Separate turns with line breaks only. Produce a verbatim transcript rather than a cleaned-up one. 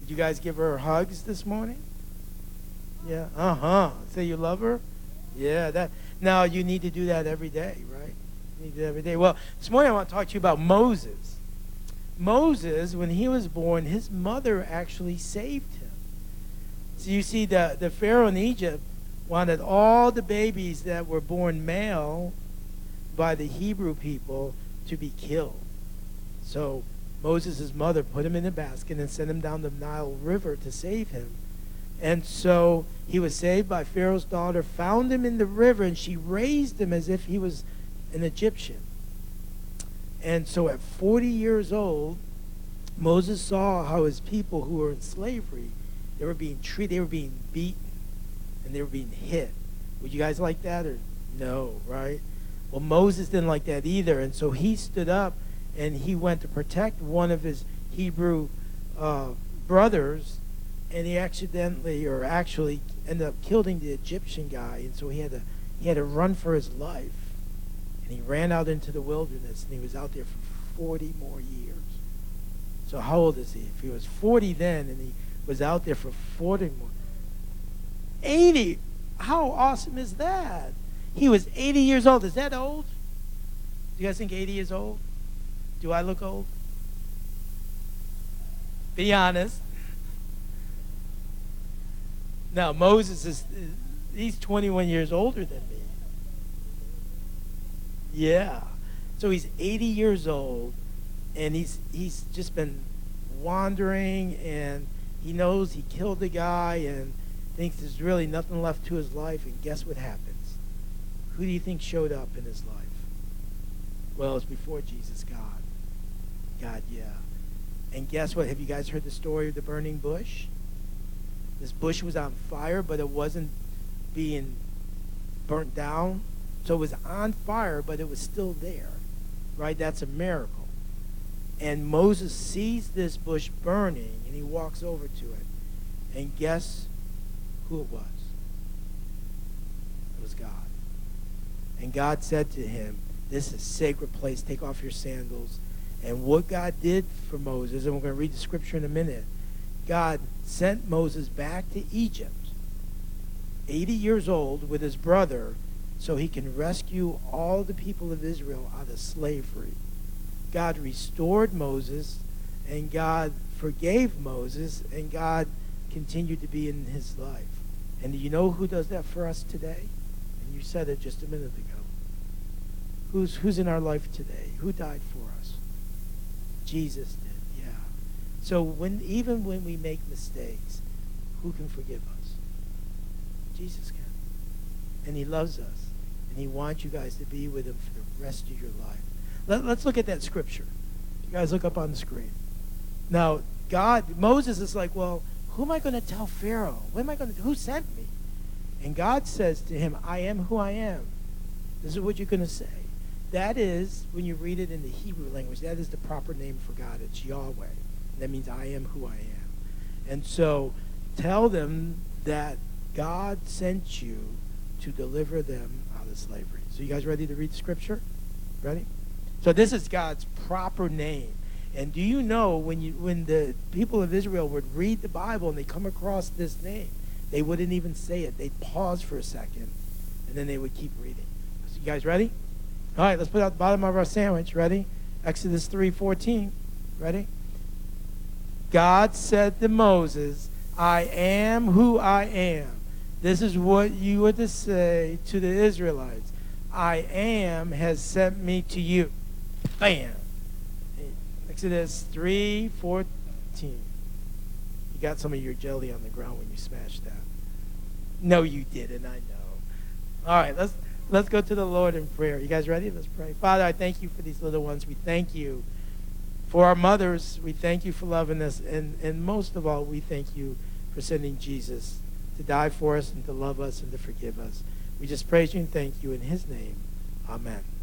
Did you guys give her hugs this morning? Yeah. Uh-huh. Say you love her? Yeah. That. Now, you need to do that every day, right? You need to do that every day. Well, this morning I want to talk to you about Moses. Moses, when he was born, his mother actually saved him. So you see, the, the Pharaoh in Egypt wanted all the babies that were born male by the Hebrew people to be killed. So Moses' mother put him in a basket and sent him down the Nile River to save him. And so he was saved by Pharaoh's daughter, found him in the river, and she raised him as if he was an Egyptian. And so at forty years old, Moses saw how his people who were in slavery, they were being treated, they were being beaten, and they were being hit. Would you guys like that or no, right? Well, Moses didn't like that either, and so he stood up and he went to protect one of his Hebrew uh, brothers, and he accidentally, or actually, ended up killing the Egyptian guy, and so he had to he had to run for his life. And he ran out into the wilderness, and he was out there for forty more years. So how old is he? If he was forty then, and he was out there for forty more. eighty. How awesome is that? He was eighty years old. Is that old? Do you guys think eighty is old? Do I look old? Be honest. Now, Moses is, he's twenty-one years older than me. Yeah. So he's eighty years old, and he's he's just been wandering, and he knows he killed the guy and thinks there's really nothing left to his life, and guess what happens? Who do you think showed up in his life? Well, it's before Jesus, God. God, yeah. And guess what? Have you guys heard the story of the burning bush? This bush was on fire, but it wasn't being burnt down. So it was on fire, but it was still there, right? That's a miracle. And Moses sees this bush burning, and he walks over to it. And guess who it was? It was God. And God said to him, this is a sacred place. Take off your sandals. And what God did for Moses, and we're going to read the scripture in a minute, God sent Moses back to Egypt, eighty years old, with his brother, so he can rescue all the people of Israel out of slavery. God restored Moses, and God forgave Moses, and God continued to be in his life. And do you know who does that for us today? And you said it just a minute ago. Who's, who's in our life today? Who died for us? Jesus did, yeah. So when even when we make mistakes, who can forgive us? Jesus can. And he loves us. And he wants you guys to be with him for the rest of your life. Let, let's look at that scripture. You guys look up on the screen. Now, God, Moses is like, well, who am I going to tell Pharaoh? What am I going to, who sent me? And God says to him, I am who I am. This is what you're going to say. That is, when you read it in the Hebrew language, that is the proper name for God. It's Yahweh. That means I am who I am. And so tell them that God sent you to deliver them out of slavery. So you guys ready to read the scripture? Ready? So this is God's proper name. And do you know when you when the people of Israel would read the Bible and they come across this name, they wouldn't even say it. They'd pause for a second, and then they would keep reading. So you guys ready? All right, let's put out the bottom of our sandwich. Ready? Exodus three fourteen. Ready? God said to Moses, I am who I am. This is what you were to say to the Israelites. I am has sent me to you. Bam. Exodus three fourteen. You got some of your jelly on the ground when you smashed that. No, you didn't. I know. All right, let's let's go to the Lord in prayer. You guys ready? Let's pray. Father, I thank you for these little ones. We thank you for our mothers. We thank you for loving us. And, and most of all, we thank you for sending Jesus to die for us and to love us and to forgive us. We just praise you and thank you in his name. Amen.